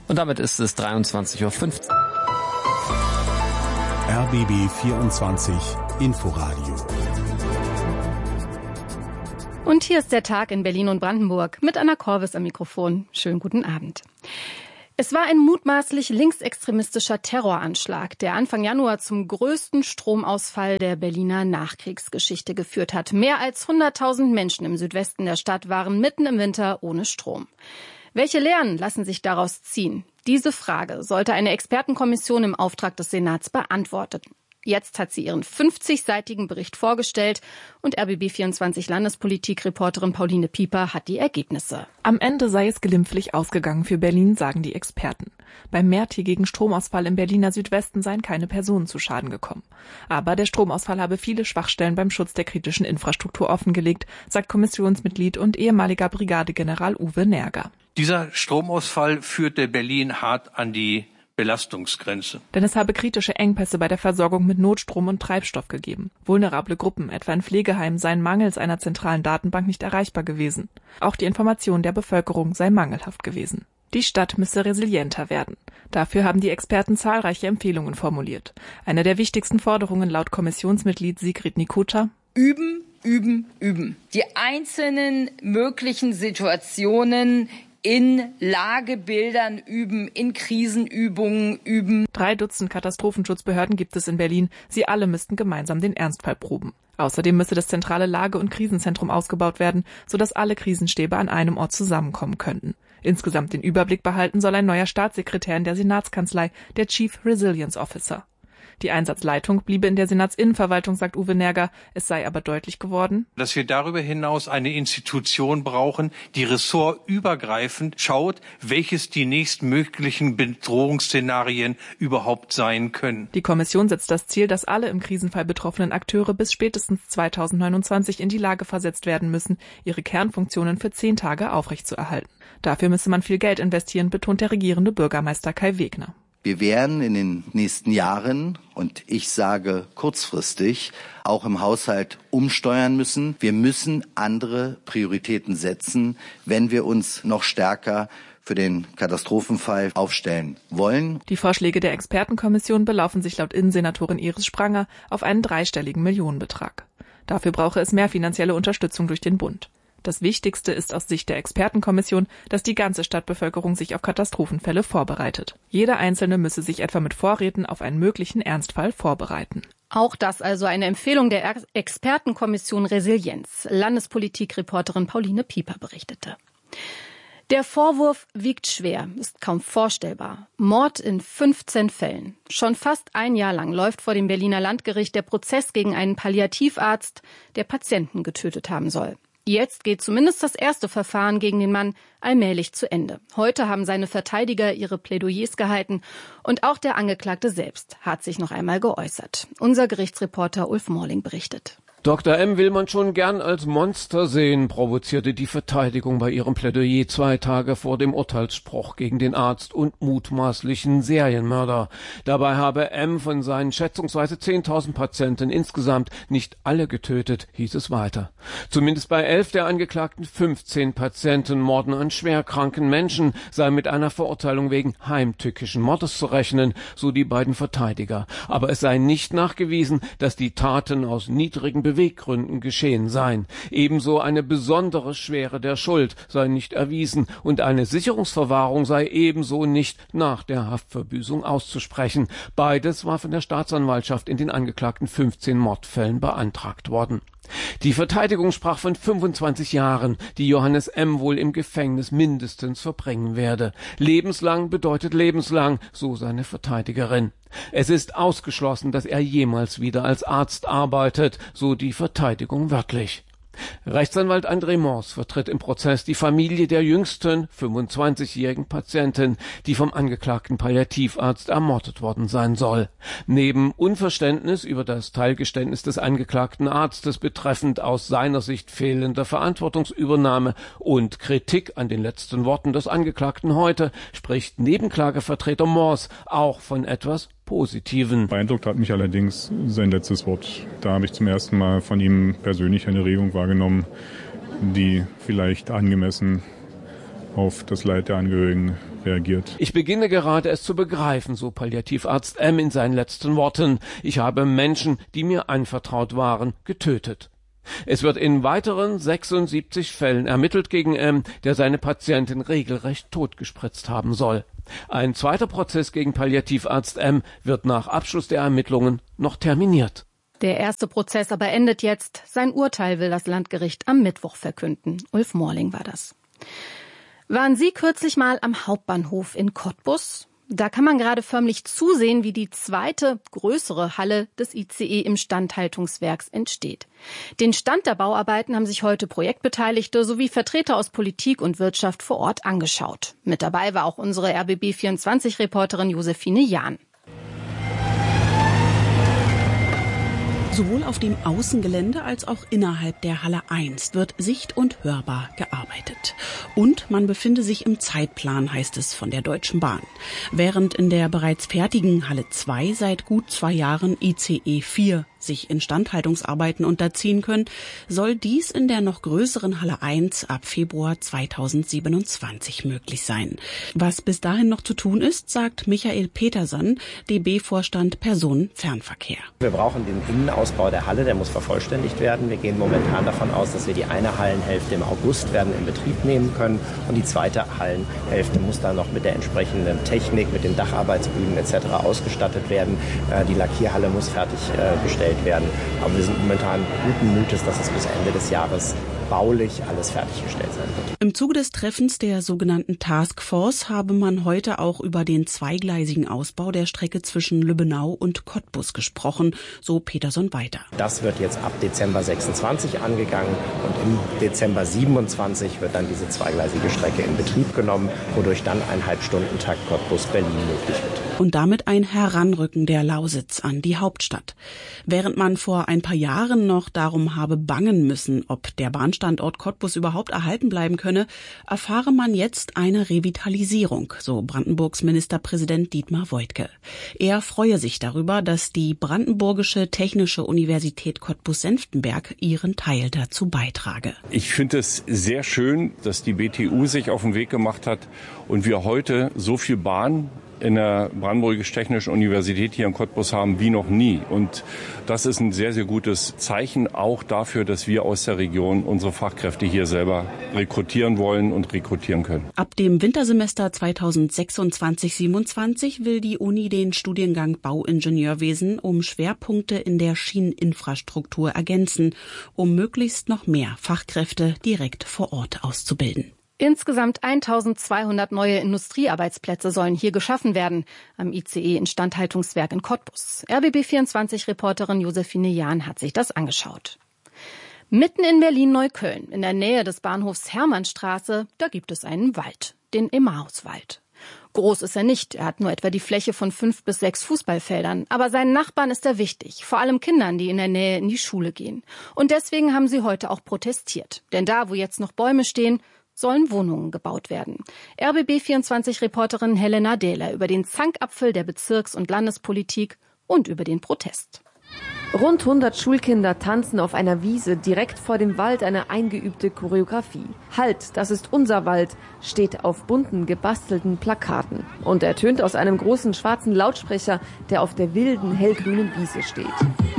Und damit ist es 23:15 Uhr. RBB 24 Inforadio. Und hier ist der Tag in Berlin und Brandenburg mit Anna Korvis am Mikrofon. Schönen guten Abend. Es war ein mutmaßlich linksextremistischer Terroranschlag, der Anfang Januar zum größten Stromausfall der Berliner Nachkriegsgeschichte geführt hat. Mehr als 100.000 Menschen im Südwesten der Stadt waren mitten im Winter ohne Strom. Welche Lehren lassen sich daraus ziehen? Diese Frage sollte eine Expertenkommission im Auftrag des Senats beantworten. Jetzt hat sie ihren 50-seitigen Bericht vorgestellt und RBB24 Landespolitik-Reporterin Pauline Pieper hat die Ergebnisse. Am Ende sei es glimpflich ausgegangen für Berlin, sagen die Experten. Beim mehrtägigen Stromausfall im Berliner Südwesten seien keine Personen zu Schaden gekommen. Aber der Stromausfall habe viele Schwachstellen beim Schutz der kritischen Infrastruktur offengelegt, sagt Kommissionsmitglied und ehemaliger Brigadegeneral Uwe Nerger. Dieser Stromausfall führte Berlin hart an die Belastungsgrenze. Denn es habe kritische Engpässe bei der Versorgung mit Notstrom und Treibstoff gegeben. Vulnerable Gruppen, etwa in Pflegeheimen, seien mangels einer zentralen Datenbank nicht erreichbar gewesen. Auch die Information der Bevölkerung sei mangelhaft gewesen. Die Stadt müsse resilienter werden. Dafür haben die Experten zahlreiche Empfehlungen formuliert. Eine der wichtigsten Forderungen laut Kommissionsmitglied Sigrid Nikuta: Üben, üben, üben. Die einzelnen möglichen Situationen in Lagebildern üben, in Krisenübungen üben. 3 Dutzend Katastrophenschutzbehörden gibt es in Berlin. Sie alle müssten gemeinsam den Ernstfall proben. Außerdem müsse das zentrale Lage- und Krisenzentrum ausgebaut werden, sodass alle Krisenstäbe an einem Ort zusammenkommen könnten. Insgesamt den Überblick behalten soll ein neuer Staatssekretär in der Senatskanzlei, der Chief Resilience Officer. Die Einsatzleitung bliebe in der Senatsinnenverwaltung, sagt Uwe Nerger. Es sei aber deutlich geworden, dass wir darüber hinaus eine Institution brauchen, die ressortübergreifend schaut, welches die nächstmöglichen Bedrohungsszenarien überhaupt sein können. Die Kommission setzt das Ziel, dass alle im Krisenfall betroffenen Akteure bis spätestens 2029 in die Lage versetzt werden müssen, ihre Kernfunktionen für 10 Tage aufrechtzuerhalten. Dafür müsse man viel Geld investieren, betont der regierende Bürgermeister Kai Wegner. Wir werden in den nächsten Jahren, und ich sage kurzfristig, auch im Haushalt umsteuern müssen. Wir müssen andere Prioritäten setzen, wenn wir uns noch stärker für den Katastrophenfall aufstellen wollen. Die Vorschläge der Expertenkommission belaufen sich laut Innensenatorin Iris Spranger auf einen 3-stelligen Millionenbetrag. Dafür brauche es mehr finanzielle Unterstützung durch den Bund. Das Wichtigste ist aus Sicht der Expertenkommission, dass die ganze Stadtbevölkerung sich auf Katastrophenfälle vorbereitet. Jeder Einzelne müsse sich etwa mit Vorräten auf einen möglichen Ernstfall vorbereiten. Auch das also eine Empfehlung der Expertenkommission Resilienz. Landespolitik-Reporterin Pauline Pieper berichtete. Der Vorwurf wiegt schwer, ist kaum vorstellbar. Mord in 15 Fällen. Schon fast ein Jahr lang läuft vor dem Berliner Landgericht der Prozess gegen einen Palliativarzt, der Patienten getötet haben soll. Jetzt geht zumindest das erste Verfahren gegen den Mann allmählich zu Ende. Heute haben seine Verteidiger ihre Plädoyers gehalten und auch der Angeklagte selbst hat sich noch einmal geäußert. Unser Gerichtsreporter Ulf Morling berichtet. Dr. M. will man schon gern als Monster sehen, provozierte die Verteidigung bei ihrem Plädoyer 2 Tage vor dem Urteilsspruch gegen den Arzt und mutmaßlichen Serienmörder. Dabei habe M. von seinen schätzungsweise 10.000 Patienten insgesamt nicht alle getötet, hieß es weiter. Zumindest bei 11 der angeklagten 15 Patientenmorden an schwerkranken Menschen sei mit einer Verurteilung wegen heimtückischen Mordes zu rechnen, so die beiden Verteidiger. Aber es sei nicht nachgewiesen, dass die Taten aus niedrigen Beweggründen geschehen seien. Ebenso eine besondere Schwere der Schuld sei nicht erwiesen und eine Sicherungsverwahrung sei ebenso nicht nach der Haftverbüßung auszusprechen. Beides war von der Staatsanwaltschaft in den angeklagten 15 Mordfällen beantragt worden. Die Verteidigung sprach von 25 Jahren, die Johannes M. wohl im Gefängnis mindestens verbringen werde. Lebenslang bedeutet lebenslang, so seine Verteidigerin. Es ist ausgeschlossen, dass er jemals wieder als Arzt arbeitet, so die Verteidigung wörtlich. Rechtsanwalt André Mors vertritt im Prozess die Familie der jüngsten 25-jährigen Patientin, die vom angeklagten Palliativarzt ermordet worden sein soll. Neben Unverständnis über das Teilgeständnis des angeklagten Arztes betreffend aus seiner Sicht fehlender Verantwortungsübernahme und Kritik an den letzten Worten des Angeklagten heute spricht Nebenklagevertreter Mors auch von etwas Positiven. Beeindruckt hat mich allerdings sein letztes Wort. Da habe ich zum ersten Mal von ihm persönlich eine Regung wahrgenommen, die vielleicht angemessen auf das Leid der Angehörigen reagiert. Ich beginne gerade es zu begreifen, so Palliativarzt M. in seinen letzten Worten. Ich habe Menschen, die mir anvertraut waren, getötet. Es wird in weiteren 76 Fällen ermittelt gegen M., der seine Patientin regelrecht totgespritzt haben soll. Ein zweiter Prozess gegen Palliativarzt M. wird nach Abschluss der Ermittlungen noch terminiert. Der erste Prozess aber endet jetzt. Sein Urteil will das Landgericht am Mittwoch verkünden. Ulf Morling war das. Waren Sie kürzlich mal am Hauptbahnhof in Cottbus? Da kann man gerade förmlich zusehen, wie die zweite, größere Halle des ICE im Standhaltungswerks entsteht. Den Stand der Bauarbeiten haben sich heute Projektbeteiligte sowie Vertreter aus Politik und Wirtschaft vor Ort angeschaut. Mit dabei war auch unsere RBB24-Reporterin Josephine Jahn. Sowohl auf dem Außengelände als auch innerhalb der Halle 1 wird sicht- und hörbar gearbeitet. Und man befinde sich im Zeitplan, heißt es von der Deutschen Bahn. Während in der bereits fertigen Halle 2 seit gut 2 Jahren ICE 4 sich Instandhaltungsarbeiten unterziehen können, soll dies in der noch größeren Halle 1 ab Februar 2027 möglich sein. Was bis dahin noch zu tun ist, sagt Michael Peterson, DB-Vorstand Personenfernverkehr. Wir brauchen den Innenausbau der Halle, der muss vervollständigt werden. Wir gehen momentan davon aus, dass wir die eine Hallenhälfte im August werden in Betrieb nehmen können und die zweite Hallenhälfte muss dann noch mit der entsprechenden Technik, mit den Dacharbeitsbühnen etc. ausgestattet werden. Die Lackierhalle muss fertiggestellt werden. Aber wir sind momentan guten Mutes, dass es bis Ende des Jahres baulich alles fertiggestellt sein wird. Im Zuge des Treffens der sogenannten Taskforce habe man heute auch über den zweigleisigen Ausbau der Strecke zwischen Lübbenau und Cottbus gesprochen, so Peterson weiter. Das wird jetzt ab Dezember 26 angegangen und im Dezember 27 wird dann diese zweigleisige Strecke in Betrieb genommen, wodurch dann ein Halbstundentakt Cottbus-Berlin möglich wird. Und damit ein Heranrücken der Lausitz an die Hauptstadt. Während man vor ein paar Jahren noch darum habe bangen müssen, ob der Bahnstandort Cottbus überhaupt erhalten bleiben könne, erfahre man jetzt eine Revitalisierung, so Brandenburgs Ministerpräsident Dietmar Woidke. Er freue sich darüber, dass die Brandenburgische Technische Universität Cottbus-Senftenberg ihren Teil dazu beitrage. Ich finde es sehr schön, dass die BTU sich auf den Weg gemacht hat und wir heute so viel Bahn in der Brandenburgisch-Technischen Universität hier in Cottbus haben wie noch nie. Und das ist ein sehr, sehr gutes Zeichen auch dafür, dass wir aus der Region unsere Fachkräfte hier selber rekrutieren wollen und rekrutieren können. Ab dem Wintersemester 2026/27 will die Uni den Studiengang Bauingenieurwesen um Schwerpunkte in der Schieneninfrastruktur ergänzen, um möglichst noch mehr Fachkräfte direkt vor Ort auszubilden. Insgesamt 1200 neue Industriearbeitsplätze sollen hier geschaffen werden, am ICE-Instandhaltungswerk in Cottbus. RBB24-Reporterin Josephine Jahn hat sich das angeschaut. Mitten in Berlin-Neukölln, in der Nähe des Bahnhofs Hermannstraße, da gibt es einen Wald, den Emmauswald. Groß ist er nicht, er hat nur etwa die Fläche von 5 bis 6 Fußballfeldern. Aber seinen Nachbarn ist er wichtig, vor allem Kindern, die in der Nähe in die Schule gehen. Und deswegen haben sie heute auch protestiert. Denn da, wo jetzt noch Bäume stehen, sollen Wohnungen gebaut werden. RBB24-Reporterin Helena Dehler über den Zankapfel der Bezirks- und Landespolitik und über den Protest. Rund 100 Schulkinder tanzen auf einer Wiese direkt vor dem Wald eine eingeübte Choreografie. Halt, das ist unser Wald, steht auf bunten, gebastelten Plakaten. Und ertönt aus einem großen schwarzen Lautsprecher, der auf der wilden, hellgrünen Wiese steht.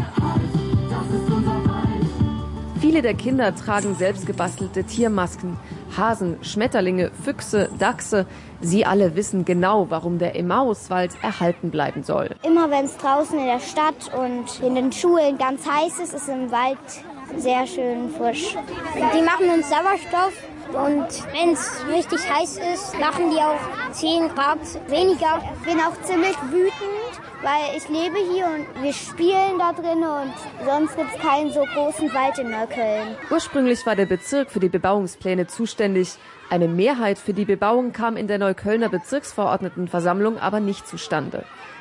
Viele der Kinder tragen selbstgebastelte Tiermasken. Hasen, Schmetterlinge, Füchse, Dachse. Sie alle wissen genau, warum der Emmauswald erhalten bleiben soll. Immer wenn es draußen in der Stadt und in den Schulen ganz heiß ist, ist im Wald sehr schön frisch. Die machen uns Sauerstoff und wenn es richtig heiß ist, machen die auch 10 Grad weniger. Ich bin auch ziemlich wütend, weil ich lebe hier und wir spielen da drin und sonst gibt es keinen so großen Wald in Neukölln. Ursprünglich war der Bezirk für die Bebauungspläne zuständig. Eine Mehrheit für die Bebauung kam in der Neuköllner Bezirksverordnetenversammlung aber nicht zustande.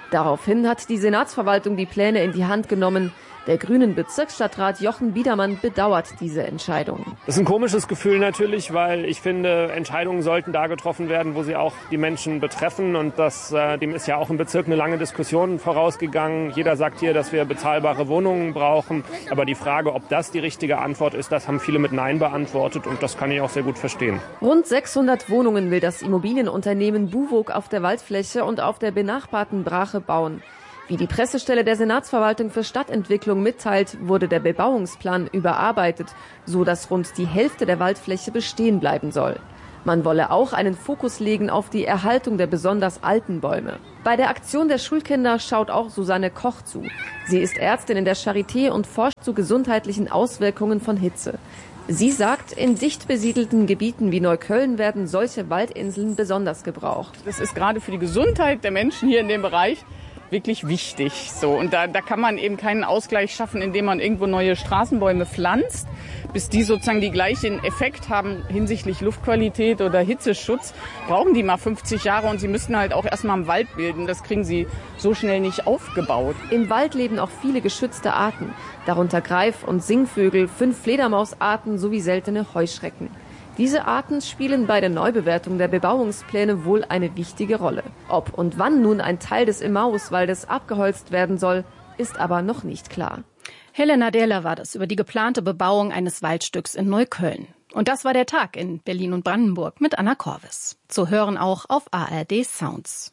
Daraufhin hat die Senatsverwaltung die Pläne in die Hand genommen. Der grünen Bezirksstadtrat Jochen Biedermann bedauert diese Entscheidung. Das ist ein komisches Gefühl natürlich, weil ich finde, Entscheidungen sollten da getroffen werden, wo sie auch die Menschen betreffen. Und dem ist ja auch im Bezirk eine lange Diskussion vorausgegangen. Jeder sagt hier, dass wir bezahlbare Wohnungen brauchen. Aber die Frage, ob das die richtige Antwort ist, das haben viele mit Nein beantwortet. Und das kann ich auch sehr gut verstehen. Rund 600 Wohnungen will das Immobilienunternehmen Buwog auf der Waldfläche und auf der benachbarten Brache bauen. Wie die Pressestelle der Senatsverwaltung für Stadtentwicklung mitteilt, wurde der Bebauungsplan überarbeitet, so dass rund die Hälfte der Waldfläche bestehen bleiben soll. Man wolle auch einen Fokus legen auf die Erhaltung der besonders alten Bäume. Bei der Aktion der Schulkinder schaut auch Susanne Koch zu. Sie ist Ärztin in der Charité und forscht zu gesundheitlichen Auswirkungen von Hitze. Sie sagt, in dicht besiedelten Gebieten wie Neukölln werden solche Waldinseln besonders gebraucht. Das ist gerade für die Gesundheit der Menschen hier in dem Bereich wirklich wichtig. So, und da kann man eben keinen Ausgleich schaffen, indem man irgendwo neue Straßenbäume pflanzt, bis die sozusagen die gleichen Effekt haben hinsichtlich Luftqualität oder Hitzeschutz, brauchen die mal 50 Jahre und sie müssten halt auch erstmal im Wald bilden. Das kriegen sie so schnell nicht aufgebaut. Im Wald leben auch viele geschützte Arten, darunter Greif- und Singvögel, 5 Fledermausarten sowie seltene Heuschrecken. Diese Arten spielen bei der Neubewertung der Bebauungspläne wohl eine wichtige Rolle. Ob und wann nun ein Teil des Emmauswaldes abgeholzt werden soll, ist aber noch nicht klar. Helena Dehler war das über die geplante Bebauung eines Waldstücks in Neukölln. Und das war der Tag in Berlin und Brandenburg mit Anna Korvis. Zu hören auch auf ARD Sounds.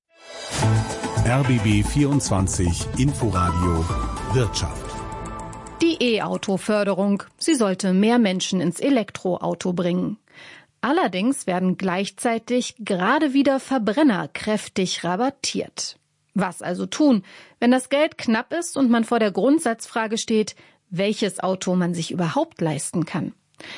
RBB 24 Inforadio Wirtschaft. Die E-Auto-Förderung. Sie sollte mehr Menschen ins Elektroauto bringen. Allerdings werden gleichzeitig gerade wieder Verbrenner kräftig rabattiert. Was also tun, wenn das Geld knapp ist und man vor der Grundsatzfrage steht, welches Auto man sich überhaupt leisten kann?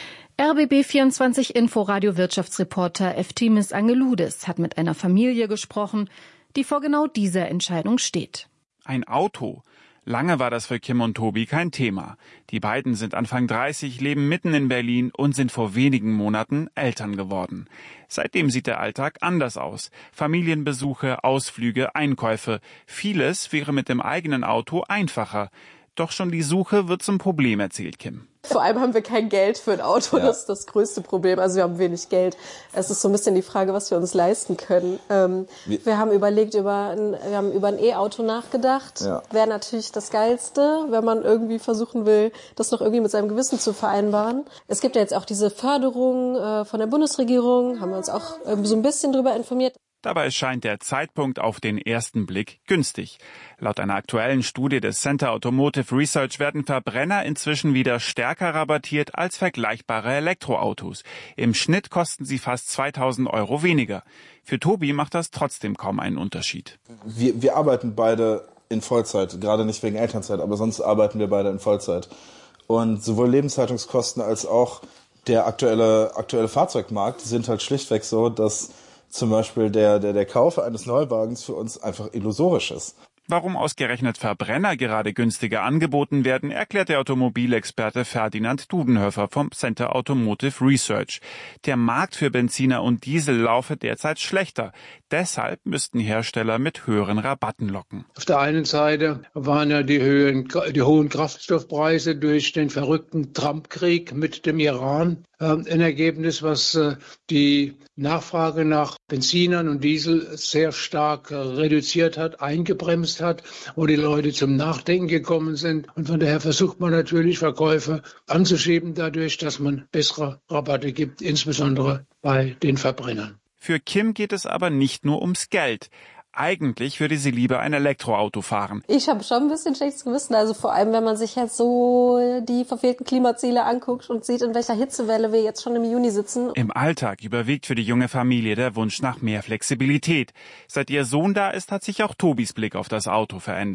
RBB 24 Inforadio Wirtschaftsreporter Eftimis Angeloudis hat mit einer Familie gesprochen, die vor genau dieser Entscheidung steht. Ein Auto. Lange war das für Kim und Tobi kein Thema. Die beiden sind Anfang 30, leben mitten in Berlin und sind vor wenigen Monaten Eltern geworden. Seitdem sieht der Alltag anders aus. Familienbesuche, Ausflüge, Einkäufe. Vieles wäre mit dem eigenen Auto einfacher. Doch schon die Suche wird zum Problem, erzählt Kim. Vor allem haben wir kein Geld für ein Auto, das ist das größte Problem. Also wir haben wenig Geld. Es ist so ein bisschen die Frage, was wir uns leisten können. Wir haben überlegt, wir haben über ein E-Auto nachgedacht. Ja. Wäre natürlich das Geilste, wenn man irgendwie versuchen will, das noch irgendwie mit seinem Gewissen zu vereinbaren. Es gibt ja jetzt auch diese Förderung von der Bundesregierung, haben wir uns auch so ein bisschen drüber informiert. Dabei scheint der Zeitpunkt auf den ersten Blick günstig. Laut einer aktuellen Studie des Center Automotive Research werden Verbrenner inzwischen wieder stärker rabattiert als vergleichbare Elektroautos. Im Schnitt kosten sie fast 2.000 € weniger. Für Tobi macht das trotzdem kaum einen Unterschied. Wir arbeiten beide in Vollzeit, gerade nicht wegen Elternzeit, aber sonst arbeiten wir beide in Vollzeit. Und sowohl Lebenshaltungskosten als auch der aktuelle Fahrzeugmarkt sind halt schlichtweg so, dass zum Beispiel der Kauf eines Neuwagens für uns einfach illusorisch ist. Warum ausgerechnet Verbrenner gerade günstiger angeboten werden, erklärt der Automobilexperte Ferdinand Dudenhöfer vom Center Automotive Research. Der Markt für Benziner und Diesel laufe derzeit schlechter. Deshalb müssten Hersteller mit höheren Rabatten locken. Auf der einen Seite waren ja die hohen Kraftstoffpreise durch den verrückten Trump-Krieg mit dem Iran ein Ergebnis, was die Nachfrage nach Benzinern und Diesel sehr stark reduziert hat, eingebremst hat, wo die Leute zum Nachdenken gekommen sind. Und von daher versucht man natürlich, Verkäufe anzuschieben dadurch, dass man bessere Rabatte gibt, insbesondere bei den Verbrennern. Für Kim geht es aber nicht nur ums Geld. Eigentlich würde sie lieber ein Elektroauto fahren. Ich habe schon ein bisschen schlechtes Gewissen, also vor allem, wenn man sich jetzt so die verfehlten Klimaziele anguckt und sieht, in welcher Hitzewelle wir jetzt schon im Juni sitzen. Im Alltag überwiegt für die junge Familie der Wunsch nach mehr Flexibilität. Seit ihr Sohn da ist, hat sich auch Tobis Blick auf das Auto verändert.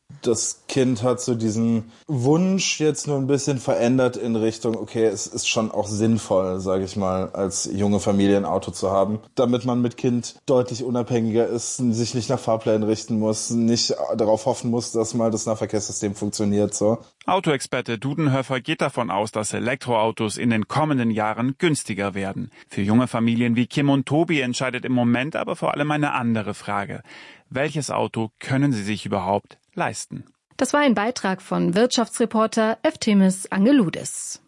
Das Kind hat so diesen Wunsch jetzt nur ein bisschen verändert in Richtung, okay, es ist schon auch sinnvoll, sage ich mal, als junge Familie ein Auto zu haben, damit man mit Kind deutlich unabhängiger ist, sich nicht nach Fahrplänen richten muss, nicht darauf hoffen muss, dass mal das Nahverkehrssystem funktioniert. So. Autoexperte Dudenhöfer geht davon aus, dass Elektroautos in den kommenden Jahren günstiger werden. Für junge Familien wie Kim und Tobi entscheidet im Moment aber vor allem eine andere Frage. Welches Auto können sie sich überhaupt leisten? Das war ein Beitrag von Wirtschaftsreporter Efthemis Angeloudis.